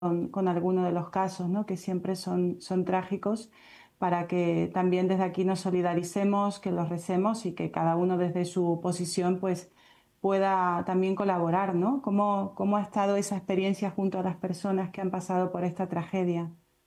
con alguno de los casos, ¿no? Que siempre son trágicos, para que también desde aquí nos solidaricemos, que los recemos y que cada uno desde su posición pues pueda también colaborar, ¿no? ¿Cómo ha estado esa experiencia junto a las personas que han pasado por esta tragedia?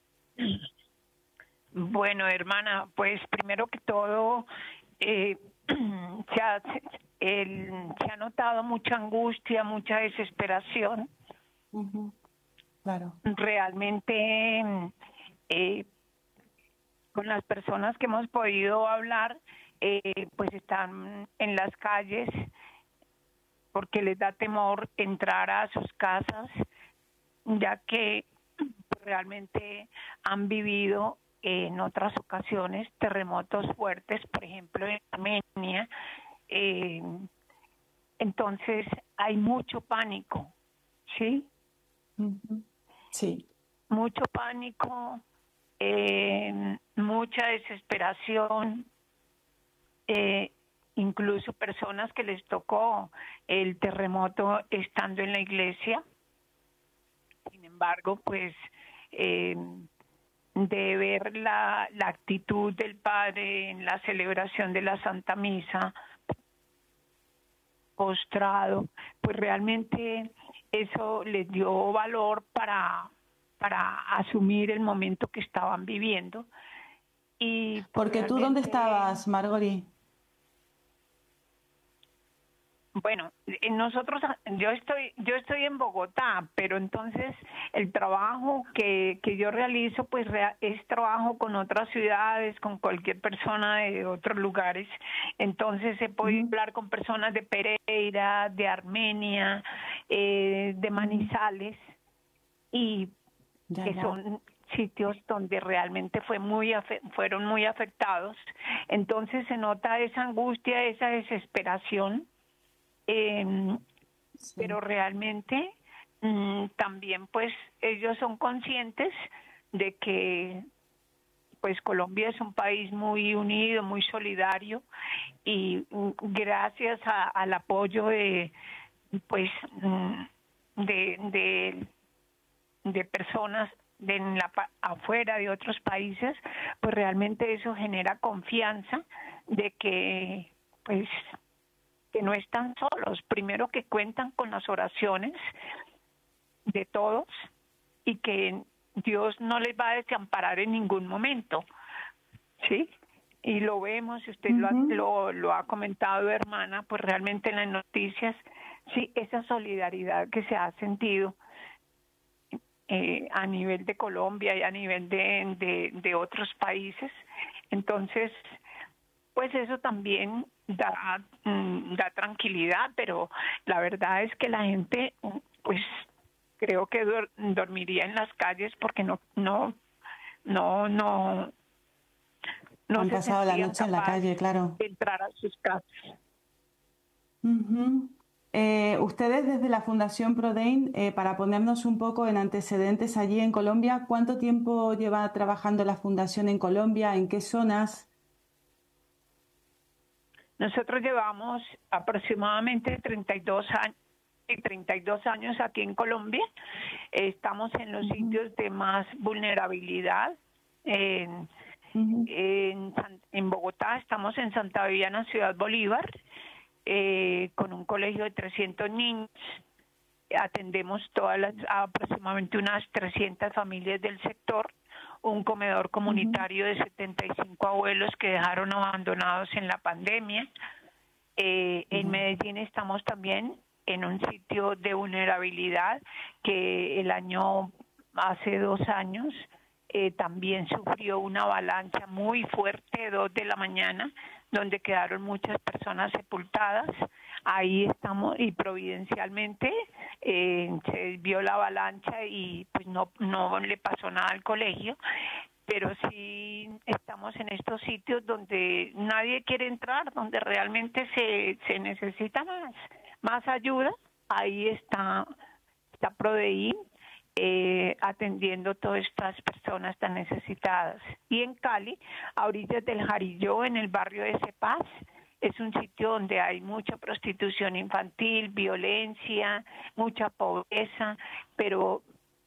Bueno, hermana, pues primero que todo, eh, se ha, se ha notado mucha angustia, mucha desesperación. Ujú, claro. Realmente, eh, con las personas que hemos podido hablar, pues están en las calles porque les da temor entrar a sus casas, ya que realmente han vivido en otras ocasiones terremotos fuertes, por ejemplo en Armenia. eh, entonces hay mucho pánico, ¿sí? Ujú, sí. Mucho pánico, mucha desesperación, eh, incluso personas que les tocó el terremoto estando en la iglesia. Sin embargo, pues eh, de ver la actitud del Padre en la celebración de la Santa Misa, postrado, pues realmente eso les dio valor para asumir el momento que estaban viviendo. Y pues Porque tú, ¿dónde realmente, estabas, Margori? bueno, nosotros, yo estoy en Bogotá, pero entonces el trabajo que yo realizo, pues es trabajo con otras ciudades, con cualquier persona de otros lugares. Entonces he podido Ujú, hablar con personas de Pereira, de Armenia, de ujú, Manizales, y ya, que ya. son sitios donde realmente fueron muy afectados. Entonces se nota esa angustia, esa desesperación, eh, Sí. pero realmente también pues ellos son conscientes de que pues Colombia es un país muy unido, muy solidario, y gracias al apoyo de pues de, de personas afuera de otros países, pues realmente eso genera confianza de que pues que no están solos, primero que cuentan con las oraciones de todos y que Dios no les va a desamparar en ningún momento, ¿sí? Y lo vemos, usted Ujú. lo ha comentado, hermana, pues realmente en las noticias, sí, esa solidaridad que se ha sentido a nivel de Colombia y a nivel de otros países. Entonces, pues eso también da tranquilidad, pero la verdad es que la gente, pues creo que dormiría en las calles porque no no Han se pasado la sentían noche en la capaces calle, claro. de entrar a sus casas. Ujú. Ustedes desde la Fundación Prodein, para ponernos un poco en antecedentes allí en Colombia, ¿cuánto tiempo lleva trabajando la Fundación en Colombia? ¿En qué zonas? Nosotros llevamos aproximadamente 32 años aquí en Colombia. Estamos en los Ujú, sitios de más vulnerabilidad. En, ujú, en Bogotá estamos en Santa Viviana, Ciudad Bolívar, con un colegio de 300 niños. Atendemos aproximadamente unas 300 familias del sector, un comedor ujú, comunitario de 75 abuelos que dejaron abandonados en la pandemia. En ya. Medellín estamos también en un sitio de vulnerabilidad que hace 2 años, también sufrió una avalancha muy fuerte, 2 de la mañana, donde quedaron muchas personas sepultadas. Ahí estamos y providencialmente se vio la avalancha y pues no le pasó nada al colegio, pero sí estamos en estos sitios donde nadie quiere entrar, donde realmente se necesita más ayuda. Ahí está Prodeín, atendiendo todas estas personas tan necesitadas. Y en Cali, a orillas del Jarilló, en el barrio de Cepaz, es un sitio donde hay mucha prostitución infantil, violencia, mucha pobreza, pero